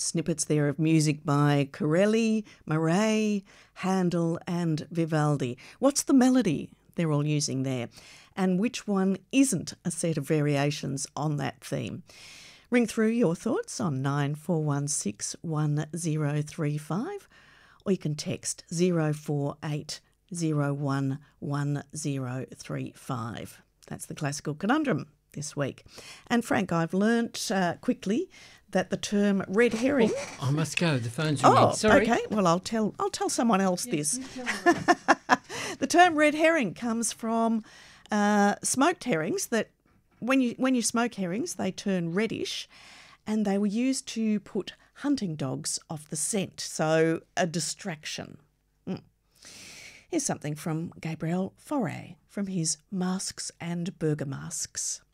snippets there of music by Corelli, Murray, Handel and Vivaldi. What's the melody they're all using there? And which one isn't a set of variations on that theme? Ring through your thoughts on 9416 1035 or you can text 0480 1035. That's the classical conundrum this week. And Frank, I've learnt quickly that the term red herring... Oh, I must go. The phone's ringing. Sorry. Okay. Well, I'll tell someone else this. The term red herring comes from smoked herrings that when you smoke herrings, they turn reddish, and they were used to put hunting dogs off the scent, so a distraction. Here's something from Gabriel Fauré from his Masks and Burger Masks.